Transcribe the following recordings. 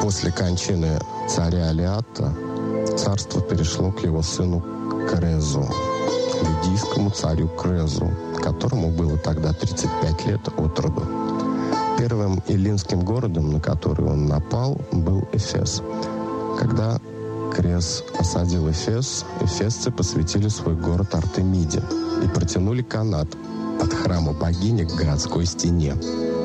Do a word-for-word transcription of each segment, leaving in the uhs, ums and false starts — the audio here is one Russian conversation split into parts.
После кончины царя Алиата царство перешло к его сыну Крезу, лидийскому царю Крезу, которому было тогда тридцать пять лет от роду. Первым эллинским городом, на который он напал, был Эфес. Когда Крез осадил Эфес, эфесцы посвятили свой город Артемиде и протянули канат от храма богини к городской стене.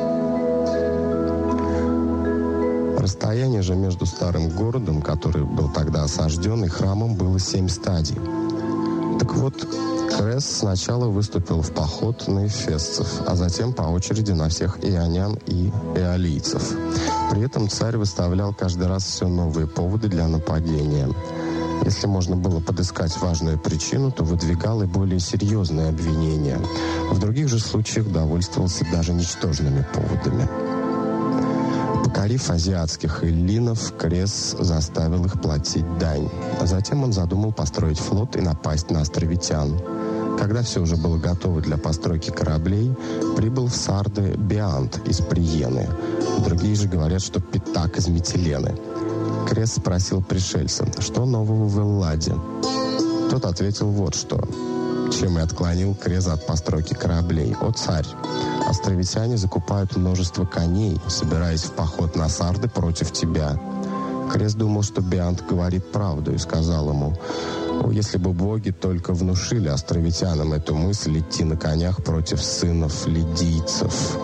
Расстояние же между старым городом, который был тогда осажден, и храмом было семь стадий. Так вот, Крез сначала выступил в поход на эфесцев, а затем по очереди на всех ионян и эолийцев. При этом царь выставлял каждый раз все новые поводы для нападения. Если можно было подыскать важную причину, то выдвигал и более серьезные обвинения. В других же случаях довольствовался даже ничтожными поводами. Покорив азиатских эллинов, Крез заставил их платить дань. А затем он задумал построить флот и напасть на островитян. Когда все уже было готово для постройки кораблей, прибыл в Сарды Биант из Приены. Другие же говорят, что Питак из Митилены. Крез спросил пришельца, что нового в Элладе. Тот ответил вот что, чем и отклонил Креза от постройки кораблей. «О, царь! Островитяне закупают множество коней, собираясь в поход на Сарды против тебя». Крез думал, что Биант говорит правду, и сказал ему: «О, если бы боги только внушили островитянам эту мысль идти на конях против сынов лидийцев».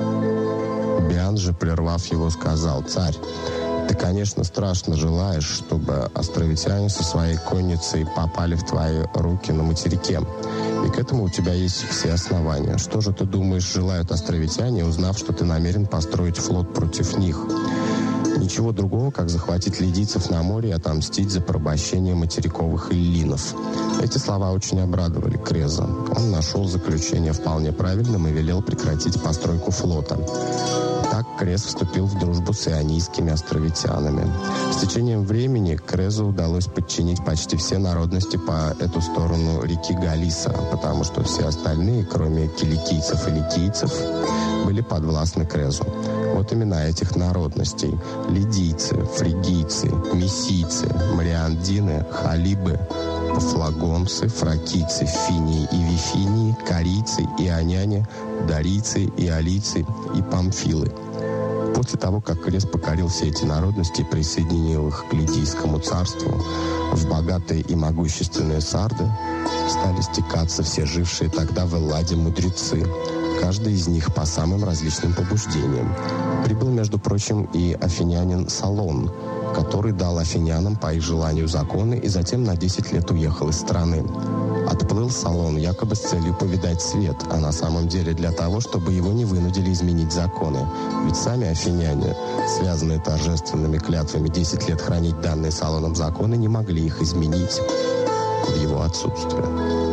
Биант же, прервав его, сказал: «Царь, ты, конечно, страшно желаешь, чтобы островитяне со своей конницей попали в твои руки на материке. И к этому у тебя есть все основания. Что же ты думаешь, желают островитяне, узнав, что ты намерен построить флот против них? Ничего другого, как захватить лидийцев на море и отомстить за порабощение материковых эллинов». Эти слова очень обрадовали Креза. Он нашел заключение вполне правильным и велел прекратить постройку флота. Так Крез вступил в дружбу с ионийскими островитянами. С течением времени Крезу удалось подчинить почти все народности по эту сторону реки Галиса, потому что все остальные, кроме киликийцев и ликийцев, были подвластны Крезу. Вот имена этих народностей: лидийцы, фригийцы, мессийцы, мариандины, халибы, пафлагонцы, фракийцы, финии и вифинии, корийцы, ионяне, дарийцы, иолийцы и памфилы. После того, как Крез покорил все эти народности и присоединил их к Лидийскому царству, в богатые и могущественные Сарды стали стекаться все жившие тогда в Элладе мудрецы, каждый из них по самым различным побуждениям. Прибыл, между прочим, и афинянин Салон, который дал афинянам по их желанию законы и затем на десять лет уехал из страны. Отплыл Салон якобы с целью повидать свет, а на самом деле для того, чтобы его не вынудили изменить законы. Ведь сами афиняне, связанные торжественными клятвами десять лет хранить данные Салоном законы, не могли их изменить в его отсутствие.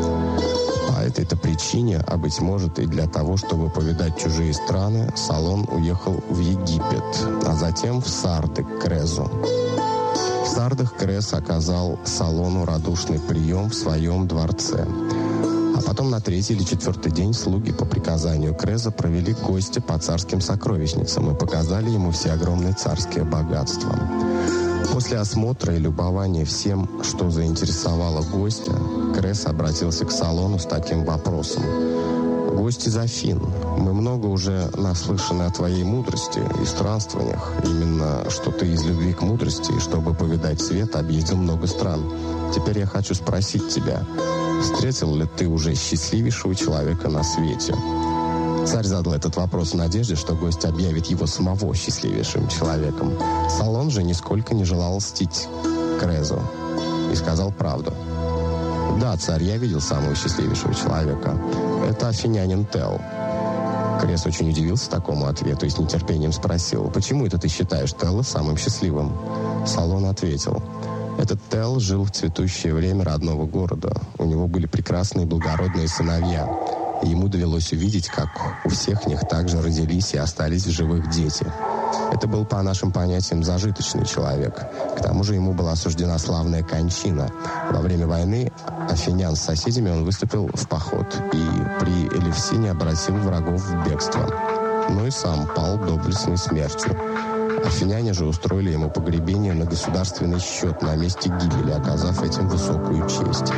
По этой-то причине, а быть может и для того, чтобы повидать чужие страны, Салон уехал в Египет, а затем в Сарды к Крезу. В Сардах Крез оказал Салону радушный прием в своем дворце. А потом на третий или четвертый день слуги по приказанию Креза провели гостя по царским сокровищницам и показали ему все огромные царские богатства. После осмотра и любования всем, что заинтересовало гостя, Крез обратился к Салону с таким вопросом: «Гость из Афин, мы много уже наслышаны о твоей мудрости и странствованиях. Именно что ты из любви к мудрости, и чтобы повидать свет, объездил много стран. Теперь я хочу спросить тебя, встретил ли ты уже счастливейшего человека на свете?» Царь задал этот вопрос в надежде, что гость объявит его самого счастливейшим человеком. Салон же нисколько не желал льстить Крезу и сказал правду. «Да, царь, я видел самого счастливейшего человека. Это афинянин Тел». Крез очень удивился такому ответу и с нетерпением спросил: «Почему это ты считаешь Телла самым счастливым?» Салон ответил: «Этот Тел жил в цветущее время родного города. У него были прекрасные благородные сыновья. И ему довелось увидеть, как у всех них также родились и остались в живых дети. Это был, по нашим понятиям, зажиточный человек. К тому же ему была осуждена славная кончина. Во время войны афинян с соседями он выступил в поход и при Элевсине обратил врагов в бегство. Но и сам пал доблестной смертью. Афиняне же устроили ему погребение на государственный счет на месте гибели, оказав этим высокую честь.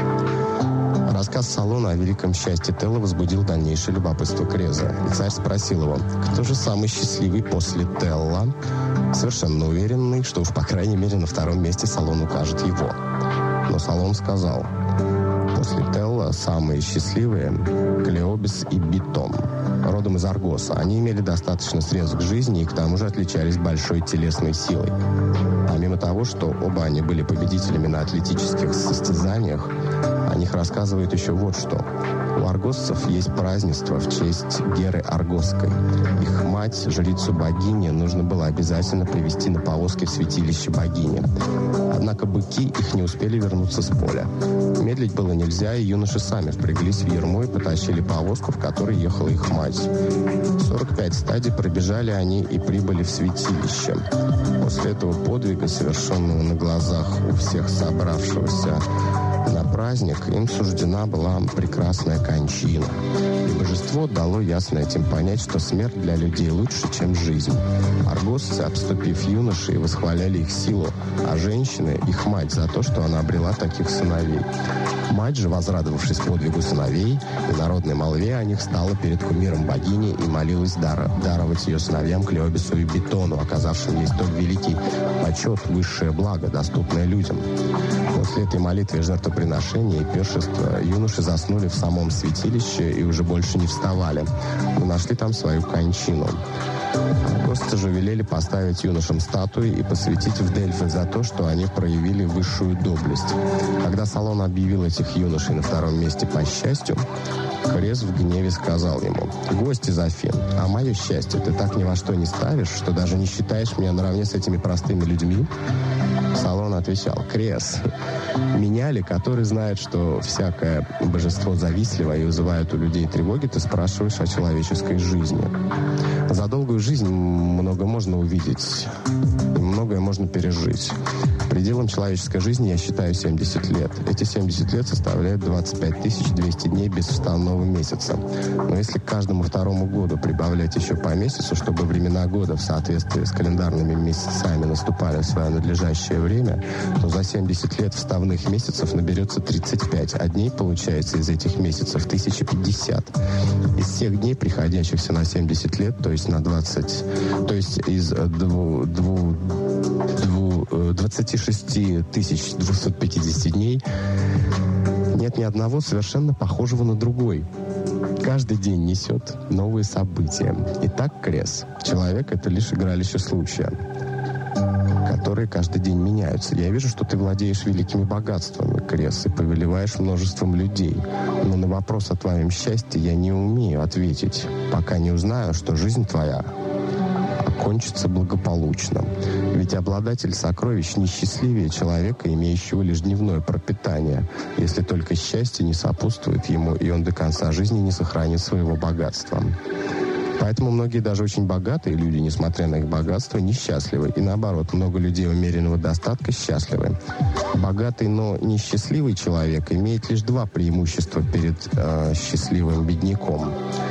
Рассказ Солона о великом счастье Телла возбудил дальнейшее любопытство Креза. И царь спросил его, кто же самый счастливый после Телла, совершенно уверенный, что уж по крайней мере на втором месте Солон укажет его. Но Солон сказал, после Телла самые счастливые – Клеобис и Битон, родом из Аргоса. Они имели достаточно средств к жизни и к тому же отличались большой телесной силой. Помимо того, что оба они были победителями на атлетических состязаниях, о них рассказывают еще вот что. У аргосцев есть празднество в честь Геры Аргосской. Их мать, жрицу богини, нужно было обязательно привести на повозке в святилище богини. Однако быки их не успели вернуться с поля. Медлить было нельзя, и юноши сами впряглись в ярму и потащили повозку, в которой ехала их мать. сорок пять стадий пробежали они и прибыли в святилище. После этого подвига, совершенного на глазах у всех собравшегося на праздник, им суждена была прекрасная кончина. И божество дало ясно этим понять, что смерть для людей лучше, чем жизнь. Аргосцы, обступив юношей, восхваляли их силу, а женщины — их мать за то, что она обрела таких сыновей. Мать же, возрадовавшись подвигу сыновей и народной молве о них, стала перед кумиром богини и молилась дар- даровать ее сыновьям Клеобису и Битону, оказавшим ей столь великий почет, высшее благо, доступное людям. После этой молитвы и жертвоприношения и пиршества юноши заснули в самом святилище и уже больше не вставали, но нашли там свою кончину. Аргосцы же велели поставить юношам статуи и посвятить в Дельфы за то, что они проявили высшую доблесть. Когда Солон объявил этих юношей на втором месте по счастью, Крез в гневе сказал ему: «Гость из Афин, а мое счастье ты так ни во что не ставишь, что даже не считаешь меня наравне с этими простыми людьми?» Солон отвечал: «Крез, меня ли, который знает, что всякое божество завистливо и вызывает у людей тревоги, ты спрашиваешь о человеческой жизни? За долгую жизнь много можно увидеть, и многое можно пережить. Пределом человеческой жизни я считаю семьдесят лет. Эти семьдесят лет составляют двадцать пять тысяч двести дней без вставного месяца. Но если к каждому второму году прибавлять еще по месяцу, чтобы времена года в соответствии с календарными месяцами наступали в свое надлежащее время, то за семьдесят лет вставных месяцев наберется тридцать пять, а дней получается из этих месяцев тысяча пятьдесят. Из всех дней, приходящихся на семьдесят лет, то есть на двадцать, то есть из дву, дву, дву, двадцати шести тысяч двухсот пятидесяти дней, нет ни одного совершенно похожего на другой. Каждый день несет новые события. Итак, Крез, человек — это лишь игралище случая, которые каждый день меняются. Я вижу, что ты владеешь великими богатствами, Крез, и повелеваешь множеством людей. Но на вопрос о твоем счастье я не умею ответить, пока не узнаю, что жизнь твоя окончится благополучно. Ведь обладатель сокровищ несчастливее человека, имеющего лишь дневное пропитание, если только счастье не сопутствует ему, и он до конца жизни не сохранит своего богатства. Поэтому многие даже очень богатые люди, несмотря на их богатство, несчастливы. И наоборот, много людей умеренного достатка счастливы. Богатый, но несчастливый человек имеет лишь два преимущества перед э, счастливым бедняком.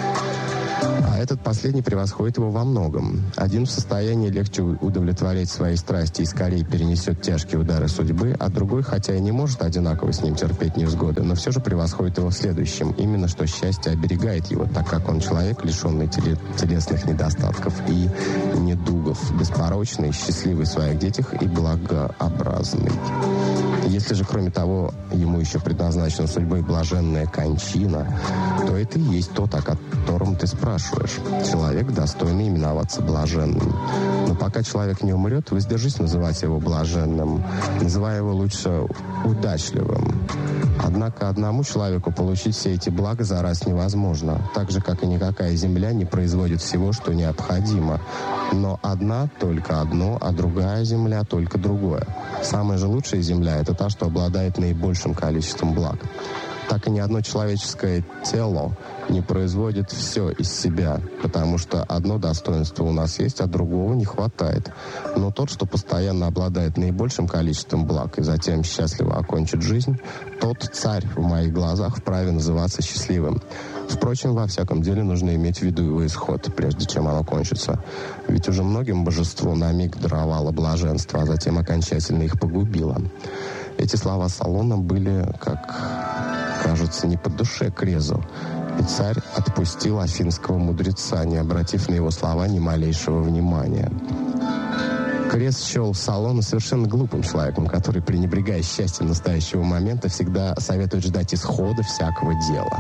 А этот последний превосходит его во многом. Один в состоянии легче удовлетворять свои страсти и скорее перенесет тяжкие удары судьбы, а другой, хотя и не может одинаково с ним терпеть невзгоды, но все же превосходит его в следующем. Именно что счастье оберегает его, так как он человек, лишенный теле- телесных недостатков и недугов, беспорочный, счастливый в своих детях и благообразный. Если же, кроме того, ему еще предназначена судьбой блаженная кончина, то это и есть тот, о котором ты спрашиваешь. Человек, достойный именоваться блаженным. Но пока человек не умрет, воздержись называть его блаженным, называя его лучше удачливым. Однако одному человеку получить все эти блага за раз невозможно, так же, как и никакая земля не производит всего, что необходимо. Но одна только одно, а другая земля только другое. Самая же лучшая земля — это та, что обладает наибольшим количеством благ. Так и ни одно человеческое тело не производит все из себя, потому что одно достоинство у нас есть, а другого не хватает. Но тот, что постоянно обладает наибольшим количеством благ и затем счастливо окончит жизнь, тот царь в моих глазах вправе называться счастливым. Впрочем, во всяком деле нужно иметь в виду его исход, прежде чем оно кончится. Ведь уже многим божество на миг даровало блаженство, а затем окончательно их погубило. Эти слова Солона были, как кажется, не по душе Крезу. И царь отпустил афинского мудреца, не обратив на его слова ни малейшего внимания. Крез счел Солона совершенно глупым человеком, который, пренебрегая счастьем настоящего момента, всегда советует ждать исхода всякого дела.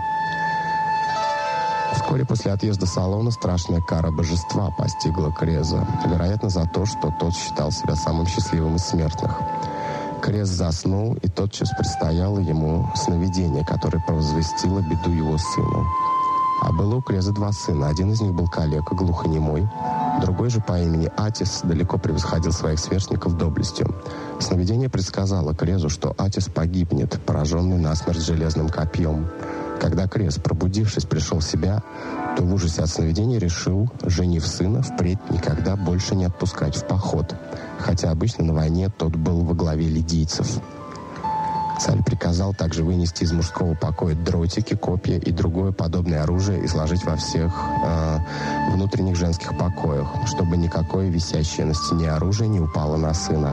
Вскоре после отъезда Солона страшная кара божества постигла Креза, вероятно, за то, что тот считал себя самым счастливым из смертных. Крез заснул, и тотчас предстояло ему сновидение, которое провозвестило беду его сыну. А было у Креза два сына. Один из них был калека, глухонемой. Другой же по имени Атис далеко превосходил своих сверстников доблестью. Сновидение предсказало Крезу, что Атис погибнет, пораженный насмерть железным копьем. Когда Крез, пробудившись, пришел в себя, то в ужасе от сновидения решил, женив сына, впредь никогда больше не отпускать в поход, хотя обычно на войне тот был во главе лидийцев. Царь приказал также вынести из мужского покоя дротики, копья и другое подобное оружие и сложить во всех э, внутренних женских покоях, чтобы никакое висящее на стене оружие не упало на сына.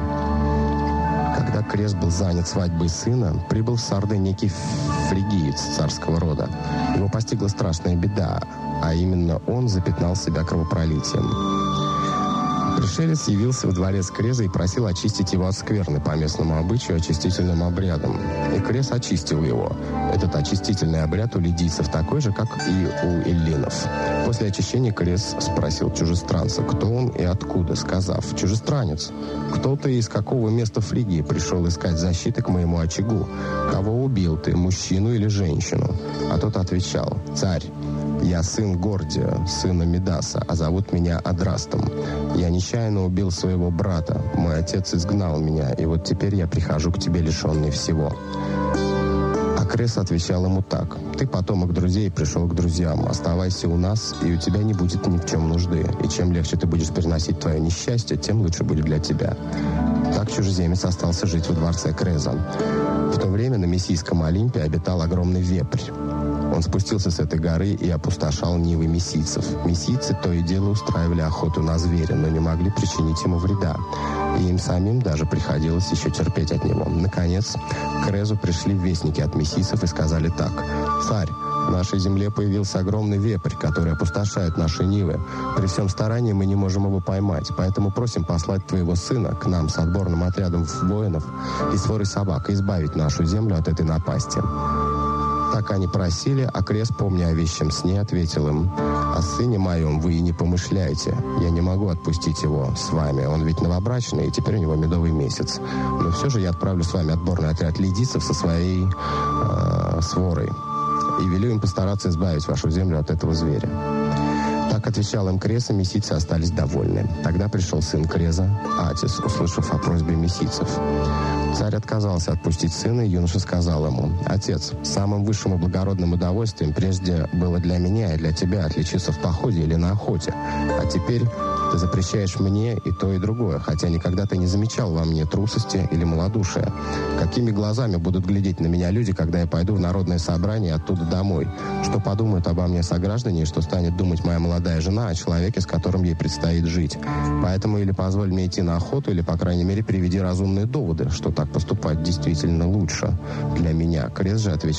Когда Крез был занят свадьбой сына, прибыл в Сарды некий фригиец царского рода. Его постигла страшная беда, а именно он запятнал себя кровопролитием. Пришелец явился во дворец Креза и просил очистить его от скверны по местному обычаю очистительным обрядом. И Крез очистил его. Этот очистительный обряд у лидийцев такой же, как и у эллинов. После очищения Крез спросил чужестранца, кто он и откуда, сказав: «Чужестранец, кто ты и из какого места Фригии пришел искать защиты к моему очагу? Кого убил ты, мужчину или женщину?» А тот отвечал: «Царь, я сын Гордия, сына Медаса, а зовут меня Адрастом. Я нечаянно убил своего брата. Мой отец изгнал меня, и вот теперь я прихожу к тебе, лишенный всего». А Крез отвечал ему так: «Ты потомок друзей и пришел к друзьям. Оставайся у нас, и у тебя не будет ни в чем нужды. И чем легче ты будешь переносить твое несчастье, тем лучше будет для тебя». Так чужеземец остался жить во дворце Креза. В то время на Мессийском Олимпе обитал огромный вепрь. Он спустился с этой горы и опустошал нивы мессийцев. Мессийцы то и дело устраивали охоту на зверя, но не могли причинить ему вреда. И им самим даже приходилось еще терпеть от него. Наконец, к Крезу пришли вестники от мессийцев и сказали так: «Царь, в нашей земле появился огромный вепрь, который опустошает наши нивы. При всем старании мы не можем его поймать, поэтому просим послать твоего сына к нам с отборным отрядом воинов и сворой собак и избавить нашу землю от этой напасти». Так они просили, а Крез, помня о вещем сне, ответил им: «О сыне моем вы и не помышляйте. Я не могу отпустить его с вами. Он ведь новобрачный, и теперь у него медовый месяц. Но все же я отправлю с вами отборный отряд лидийцев со своей э, сворой и велю им постараться избавить вашу землю от этого зверя». Так отвечал им Крез, и мессийцы остались довольны. Тогда пришел сын Креза, Атис, услышав о просьбе мессийцев. Царь отказался отпустить сына, и юноша сказал ему: «Отец, самым высшим и благородным удовольствием прежде было для меня и для тебя отличиться в походе или на охоте. А теперь ты запрещаешь мне и то, и другое, хотя никогда ты не замечал во мне трусости или малодушия. Какими глазами будут глядеть на меня люди, когда я пойду в народное собрание оттуда домой? Что подумают обо мне сограждане, и что станет думать моя молодая жена о человеке, с которым ей предстоит жить? Поэтому или позволь мне идти на охоту, или, по крайней мере, приведи разумные доводы, что так поступать действительно лучше для меня». Крез же отвечал: